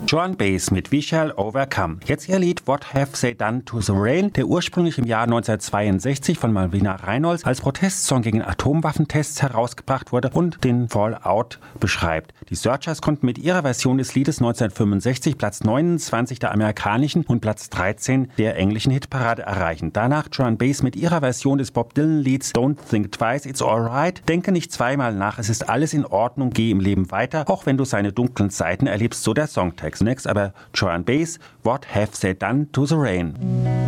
Joan Baez mit We Shall Overcome. Jetzt ihr Lied What Have They Done to the Rain, der ursprünglich im Jahr 1962 von Malvina Reynolds als Protestsong gegen Atomwaffentests herausgebracht wurde und den Fallout beschreibt. Die Searchers konnten mit ihrer Version des Liedes 1965 Platz 29 der amerikanischen und Platz 13 der englischen Hitparade erreichen. Danach Joan Baez mit ihrer Version des Bob Dylan-Lieds Don't Think Twice, It's Alright. Denke nicht zweimal nach, es ist alles in Ordnung, geh im Leben weiter, auch wenn du seine dunklen Seiten erlebst, so der Songtext. Zunächst aber Joan Baez, What Have They Done to the Rain?